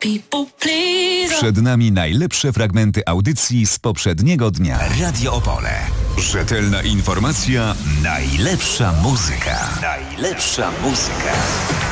Przed nami najlepsze fragmenty audycji z poprzedniego dnia. Radio Opole. Rzetelna informacja, najlepsza muzyka. Najlepsza muzyka.